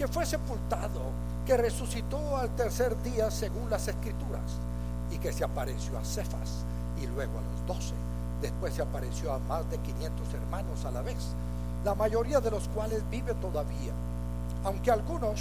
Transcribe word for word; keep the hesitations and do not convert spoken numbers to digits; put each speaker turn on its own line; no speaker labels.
que fue sepultado, que resucitó al tercer día según las Escrituras, y que se apareció a Cefas y luego a los doce. Después se apareció a más de quinientos hermanos a la vez, la mayoría de los cuales vive todavía, aunque algunos